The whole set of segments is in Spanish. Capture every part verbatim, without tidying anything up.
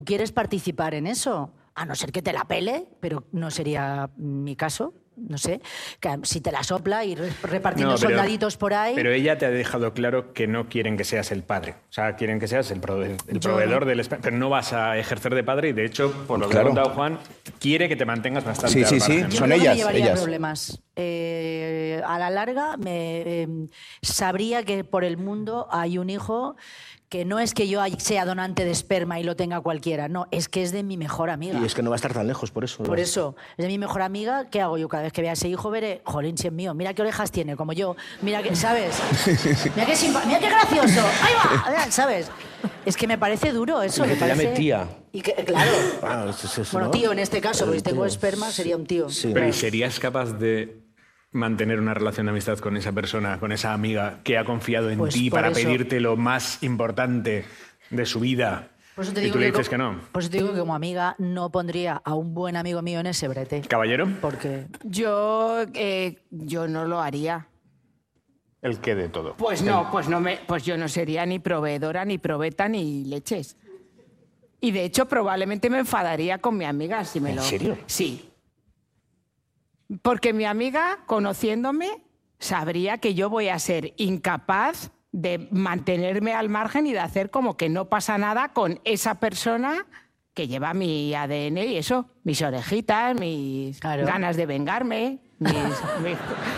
¿Quieres participar en eso? A no ser que te la pele, pero no sería mi caso. No sé, que si te la sopla y repartiendo no, pero, soldaditos por ahí... Pero ella te ha dejado claro que no quieren que seas el padre. O sea, quieren que seas el, prove el proveedor no. del... Pero no vas a ejercer de padre y, de hecho, por lo que claro. ha contado Juan, quiere que te mantengas bastante Sí, sí, al sí, margen. son Yo ellas. Me llevaría ellas. problemas. Eh, a la larga, me, eh, sabría que por el mundo hay un hijo... que no es que yo sea donante de esperma y lo tenga cualquiera, no, es que es de mi mejor amiga. Y es que no va a estar tan lejos, por eso. Por ¿no? eso, es de mi mejor amiga, ¿qué hago yo? Cada vez que vea a ese hijo veré, jolín, si es mío, mira qué orejas tiene, como yo, mira que, ¿sabes? Mira qué, mira qué gracioso, ahí va, ¿sabes? Es que me parece duro eso. Y que me te parece... llame tía. Y que, claro. Ah, eso es eso, bueno, ¿no? tío en este caso, porque si tengo tío. esperma sería un tío. Sí. Pero ¿y serías capaz de mantener una relación de amistad con esa persona, con esa amiga que ha confiado en pues ti para eso... pedirte lo más importante de su vida? Por eso te y digo tú le que dices como, que no. Por eso te digo que como amiga no pondría a un buen amigo mío en ese brete. ¿Caballero? Porque... Yo, eh, yo no lo haría. ¿El qué de todo? Pues no, pues no me, pues yo no sería ni proveedora, ni probeta, ni leches. Y de hecho probablemente me enfadaría con mi amiga si me ¿En lo... ¿En serio? Sí. Porque mi amiga, conociéndome, sabría que yo voy a ser incapaz de mantenerme al margen y de hacer como que no pasa nada con esa persona que lleva mi A D N y eso, mis orejitas, mis claro. ganas de vengarme, mis... mis...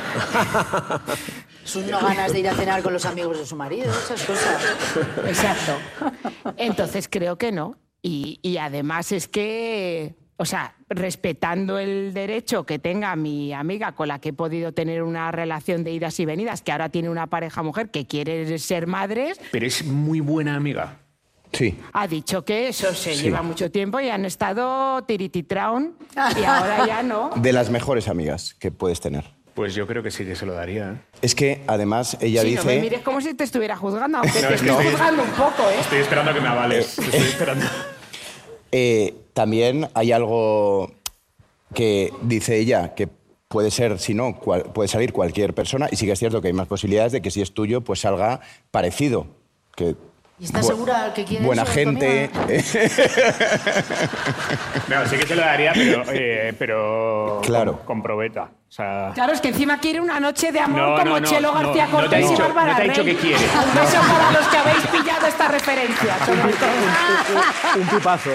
Sus no ganas de ir a cenar con los amigos de su marido, esas cosas. Exacto. Entonces creo que no. Y, y además es que... O sea, respetando el derecho que tenga mi amiga con la que he podido tener una relación de idas y venidas, que ahora tiene una pareja mujer que quiere ser madres... Pero es muy buena amiga. Sí. Ha dicho que eso se Sí. lleva mucho tiempo y han estado tirititraun y ahora ya no. De las mejores amigas que puedes tener. Pues yo creo que sí que se lo daría. ¿eh? Es que, además, ella Sí, dice... no me mires como si te estuviera juzgando, aunque No, te es que estoy estoy- juzgando un poco, ¿eh? Estoy esperando a que me avales. Estoy esperando. Eh, también hay algo que dice ella, que puede ser, si no, cual- puede salir cualquier persona, y sí que es cierto que hay más posibilidades de que si es tuyo, pues salga parecido. Que, ¿Y estás bu- segura que quieres Buena eso, gente. No, sí que se lo daría, pero, eh, pero Claro. con, con probeta. O sea... Claro, es que encima quiere una noche de amor No, como no, no, Chelo no, García no te ha Cortés y dicho- Bárbara no te ha dicho Rey. que quiere. Un beso para los que habéis pillado esta referencia. sobre todo. Un pipazo.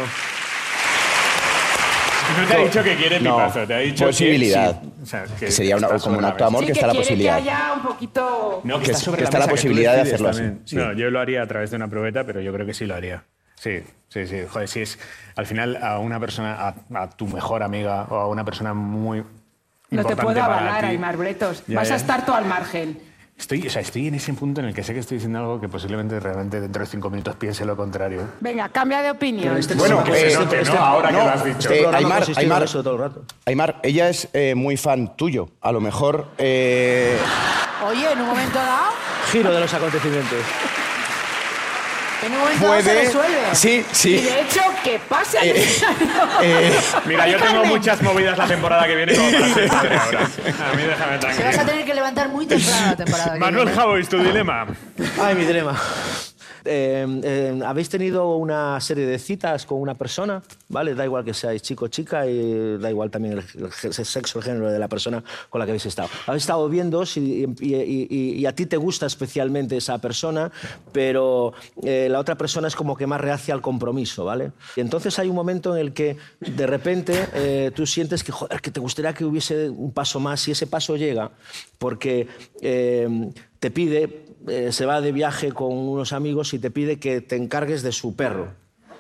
No te ha dicho que quiere No, tipazo, te ha dicho posibilidad. que sí. O sea, que Que sería una- está como un sobre la acto de amor, Sí, que que está la quiere posibilidad. que haya un poquito... No, que, Que está es- sobre que la está la mesa, que tú posibilidad de decides hacerlo así, también. sí. No, yo lo haría a través de una probeta, pero yo creo que sí lo haría. Sí, sí, sí. Joder, si es al final a una persona, a, a tu mejor amiga o a una persona muy No te importante puedo para avalar, ti. Aymar Bretos. Ya, Vas ya. a estar tú al margen. Estoy, o sea, estoy en ese punto en el que sé que estoy diciendo algo que posiblemente realmente dentro de cinco minutos piense lo contrario. Venga, cambia de opinión. Bueno, que se eh, note, este- ¿no? Ahora no, que lo has dicho. eh, programa Aymar, consistió en Aymar, eso todo el rato. Aymar, ella es eh, muy fan tuyo. A lo mejor... eh, Oye, en un momento dado, Giro de los acontecimientos. en un momento dado se puede... resuelve. Sí, Y sí. de hecho, ¿qué pasa? Eh, Mira, yo tengo muchas movidas la temporada que viene como para ser padre ahora. A mí déjame Te vas a tranquilo. tener que levantar muy temprano la temporada que Manuel viene. Javois, tu dilema. Ay, mi dilema. Eh, eh, ¿Habéis tenido una serie de citas con una persona? ¿Vale? Da igual que seáis chico o chica y da igual también el, el sexo, el género de la persona con la que habéis estado. Habéis estado viendo si, y, y- y- y a ti te gusta especialmente esa persona, pero eh, la otra persona es como que más reacia al compromiso, ¿vale? Y entonces hay un momento en el que de repente eh, tú sientes que, joder, que te gustaría que hubiese un paso más y ese paso llega porque eh, te pide, eh, se va de viaje con unos amigos y te pide que te encargues de su perro.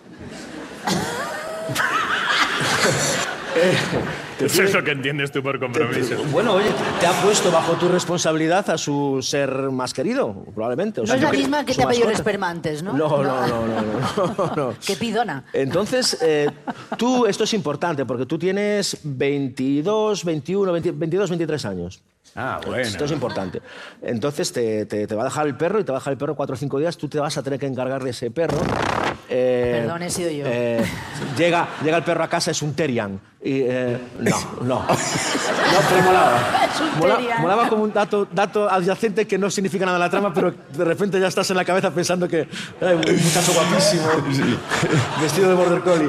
Eso es lo que entiendes tú por compromiso. Bueno, oye, te ha puesto bajo tu responsabilidad a su ser más querido, probablemente. O No sea, es la yo cre- misma que su te ha pedido el mascota. esperma antes, ¿no? No, no, no, no, no, no, no. Qué pidona. Entonces, eh, tú, esto es importante, porque tú tienes veintidós, veintiuno, veinte, veintidós, veintitrés años. Ah, bueno. Esto es importante. Entonces te, te- te va a dejar el perro y te va a dejar el perro cuatro o cinco días. Tú te vas a tener que encargar de ese perro. Eh, Perdón, he sido yo. eh, llega, llega el perro a casa, es un Terian. Y, eh, no, no. No, pero molaba. Es un Mola- Terian. molaba como un dato, dato adyacente que no significa nada en la trama, pero de repente ya estás en la cabeza pensando que hay un muchacho guapísimo, vestido de border collie.